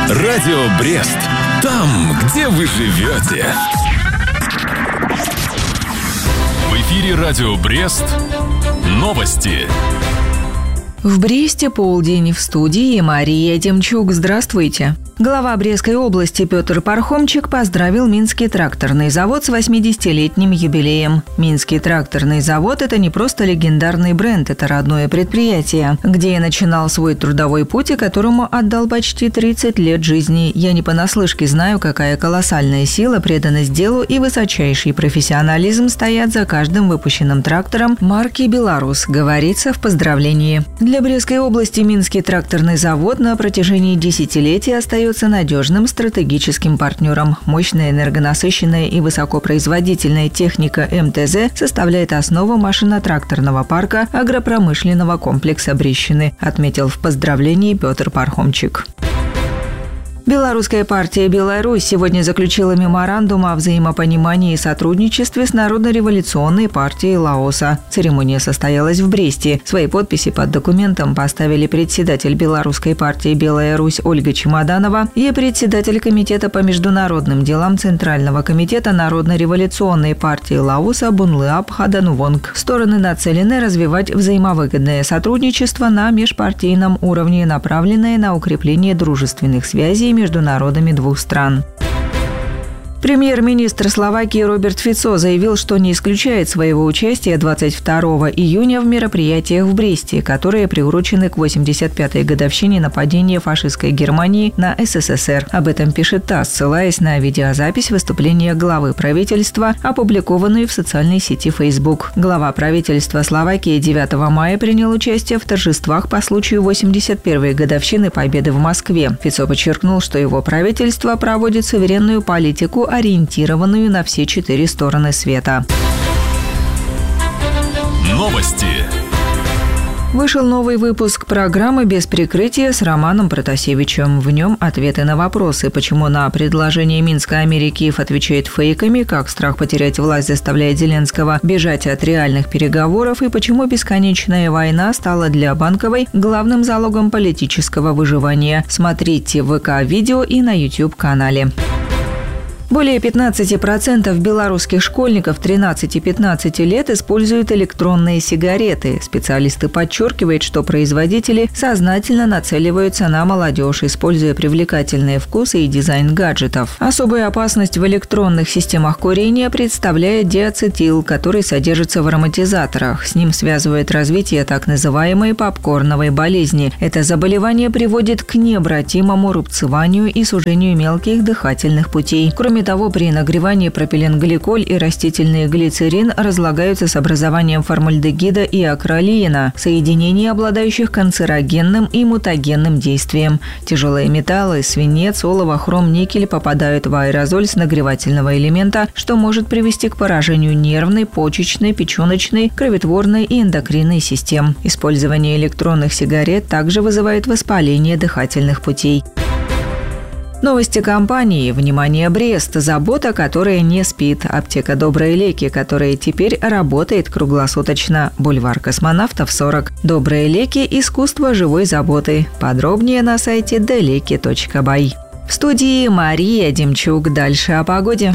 Радио Брест. Там, где вы живете. В эфире Радио Брест. Новости. В Бресте полдень. В студии Мария Демчук. Здравствуйте. Глава Брестской области Петр Пархомчик поздравил Минский тракторный завод с 80-летним юбилеем. Минский тракторный завод – это не просто легендарный бренд, это родное предприятие, где я начинал свой трудовой путь и которому отдал почти 30 лет жизни. Я не понаслышке знаю, какая колоссальная сила, преданность делу и высочайший профессионализм стоят за каждым выпущенным трактором марки «Беларус», говорится в поздравлении. Для Брестской области Минский тракторный завод на протяжении десятилетий остается надежным стратегическим партнером. Мощная, энергонасыщенная и высокопроизводительная техника МТЗ составляет основу машино-тракторного парка агропромышленного комплекса Брестщины, отметил в поздравлении Петр Пархомчик. Белорусская партия «Беларусь» сегодня заключила меморандум о взаимопонимании и сотрудничестве с Народно-революционной партией Лаоса. Церемония состоялась в Бресте. Свои подписи под документом поставили председатель Белорусской партии «Белая Русь» Ольга Чемоданова и председатель Комитета по международным делам Центрального комитета Народно-революционной партии Лаоса Бунлеап Хаданувонг. Стороны нацелены развивать взаимовыгодное сотрудничество на межпартийном уровне, направленное на укрепление дружественных связей между народами двух стран. Премьер-министр Словакии Роберт Фицо заявил, что не исключает своего участия 22 июня в мероприятиях в Бресте, которые приурочены к 85-й годовщине нападения фашистской Германии на СССР. Об этом пишет ТАСС, ссылаясь на видеозапись выступления главы правительства, опубликованную в социальной сети Facebook. Глава правительства Словакии 9 мая принял участие в торжествах по случаю 81-й годовщины Победы в Москве. Фицо подчеркнул, что его правительство проводит суверенную политику, ориентированную на все 4 стороны света. Новости. Вышел новый выпуск программы «Без прикрытия» с Романом Протасевичем. В нем ответы на вопросы, почему на предложение Минска Америки Киев отвечает фейками, как страх потерять власть заставляет Зеленского бежать от реальных переговоров и почему бесконечная война стала для Банковой главным залогом политического выживания. Смотрите в ВК-видео и на YouTube-канале. Более 15% белорусских школьников 13-15 лет используют электронные сигареты. Специалисты подчеркивают, что производители сознательно нацеливаются на молодежь, используя привлекательные вкусы и дизайн гаджетов. Особую опасность в электронных системах курения представляет диацетил, который содержится в ароматизаторах. С ним связывают развитие так называемой попкорновой болезни. Это заболевание приводит к необратимому рубцеванию и сужению мелких дыхательных путей. Кроме того, при нагревании пропиленгликоль и растительный глицерин разлагаются с образованием формальдегида и акролиина, соединений, обладающих канцерогенным и мутагенным действием. Тяжелые металлы, свинец, олово, хром, никель попадают в аэрозоль с нагревательного элемента, что может привести к поражению нервной, почечной, печёночной, кроветворной и эндокринной систем. Использование электронных сигарет также вызывает воспаление дыхательных путей. Новости компании. Внимание, Брест. Забота, которая не спит. Аптека «Добрые леки», которая теперь работает круглосуточно. Бульвар Космонавтов, 40. «Добрые леки. Искусство живой заботы». Подробнее на сайте deleki.by. В студии Мария Демчук. Дальше о погоде.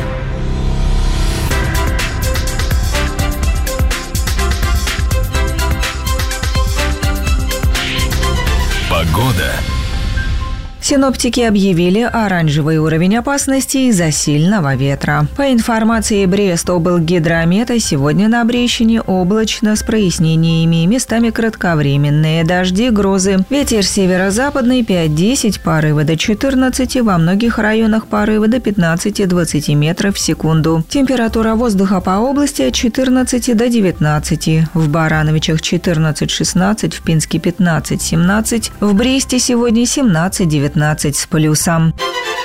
Погода. Синоптики объявили оранжевый уровень опасности из-за сильного ветра. По информации Брест-облгидромета, сегодня на Брестщине облачно с прояснениями, местами кратковременные дожди, грозы. Ветер северо-западный 5-10, порывы до 14, во многих районах порывы до 15-20 метров в секунду. Температура воздуха по области от 14 до 19. В Барановичах 14-16, в Пинске 15-17, в Бресте сегодня 17-19 с плюсом.